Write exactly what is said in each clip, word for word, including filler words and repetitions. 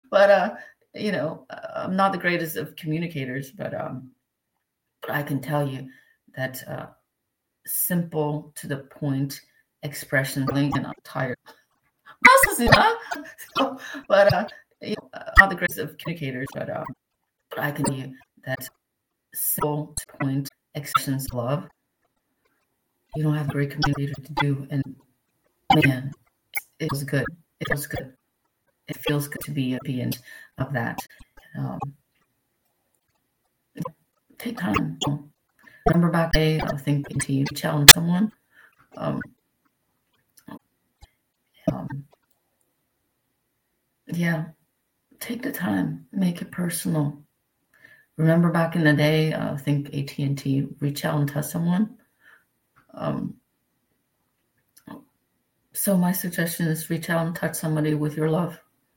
but uh, you know, I'm not the greatest of communicators, but um, but I can tell you that uh, simple to the point expression. And I'm tired. So, but uh, you know, I'm not the greatest of communicators, but um, but I can tell you that simple to the point expressions of love. You don't have a great communicator to do, and man, it feels good. It feels good. It feels good to be a being of that. Um, take time. Remember back day, I think to you challenge someone. Um, um, yeah, take the time. Make it personal. Remember back in the day, I think A T and T reach out and touch someone. Um, so my suggestion is reach out and touch somebody with your love.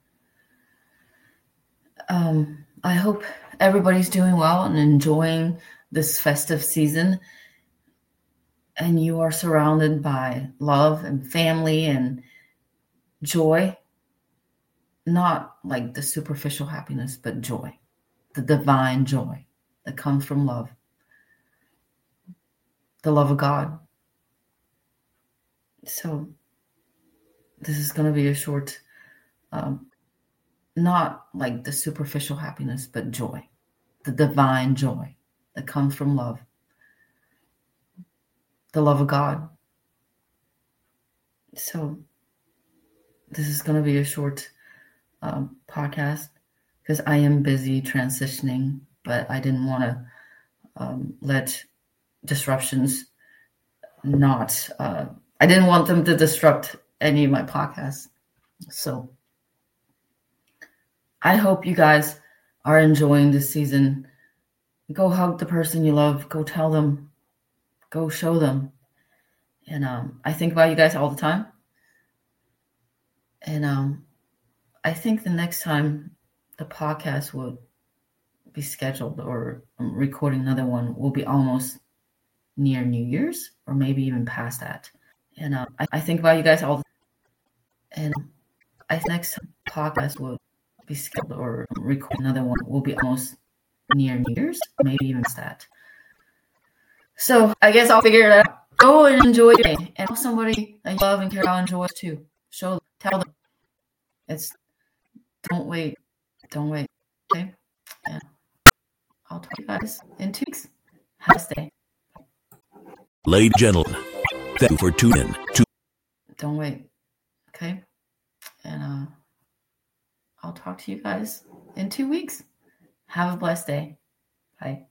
Um, I hope everybody's doing well and enjoying this festive season, and you are surrounded by love and family and joy, not like the superficial happiness, but joy, the divine joy that comes from love, the love of God. So this is going to be a short, um, not like the superficial happiness, but joy, the divine joy that comes from love, the love of God. So this is going to be a short um, podcast because I am busy transitioning, but I didn't want to um, let disruptions not, uh, I didn't want them to disrupt any of my podcasts. So I hope you guys are enjoying this season. Go hug the person you love. Go tell them. Go show them. And um, I think about you guys all the time. And um, I think the next time the podcast will be scheduled or I'm recording another one will be almost near New Year's or maybe even past that. And uh, I, I think about you guys all the time. And I think next podcast will be scheduled or record another one will be almost near New Year's, maybe even past that. So I guess I'll figure it out. Go and enjoy your day, and tell somebody that you love and care about enjoys too. Show them, tell them. It's don't wait, don't wait. Okay, and I'll talk to you guys in two weeks. Have a day. Ladies and gentlemen, thank you for tuning in to. Don't wait. Okay, and uh, I'll talk to you guys in two weeks. Have a blessed day. Bye.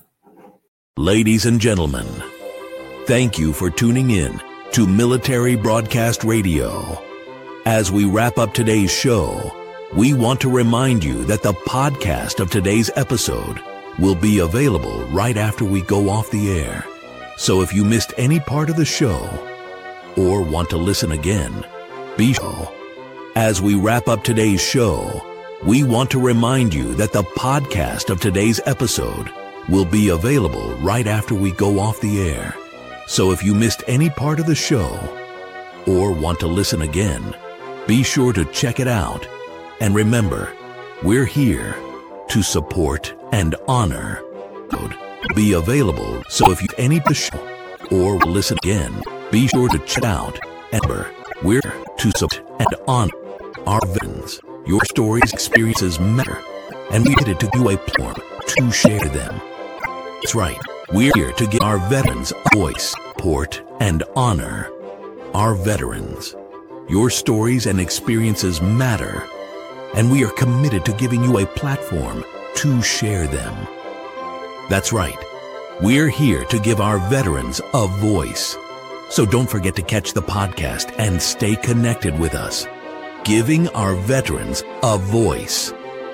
Ladies and gentlemen, thank you for tuning in to Military Broadcast Radio. As we wrap up today's show, we want to remind you that the podcast of today's episode will be available right after we go off the air. So if you missed any part of the show or want to listen again, be sure. As we wrap up today's show, we want to remind you that the podcast of today's episode will be available right after we go off the air. So if you missed any part of the show or want to listen again, be sure to check it out. And remember, we're here to support and honor. Be available. So if you any the show or listen again, be sure to check out. And remember, we're to support and honor our veterans. Your stories, experiences matter, and we needed to do a platform to share them. That's right. We're here to give our veterans a voice, support, and honor our veterans. Your stories and experiences matter, and we are committed to giving you a platform to share them. That's right. We're here to give our veterans a voice. So don't forget to catch the podcast and stay connected with us. Giving our veterans a voice.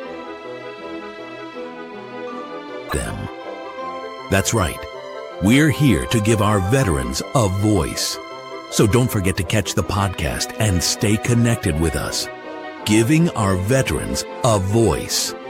Them. That's right. We're here to give our veterans a voice. So don't forget to catch the podcast and stay connected with us. Giving our veterans a voice.